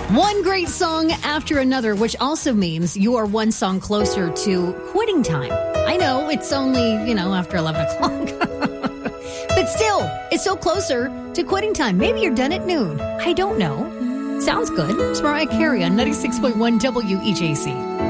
One great song after another, which also means you are one song closer to quitting time. I know it's only, after 11 o'clock. But still, it's so closer to quitting time. Maybe you're done at noon. I don't know. Sounds good. It's Mariah Carey on 96.1 WEJC.